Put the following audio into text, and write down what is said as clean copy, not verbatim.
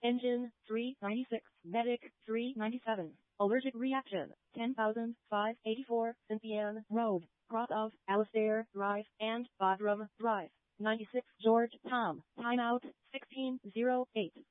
Engine 396, Medic 397. Allergic reaction 10,584 Cynthian Road, cross of Alistair Drive and Bodrum Drive. 96 George Tom. Timeout 1608.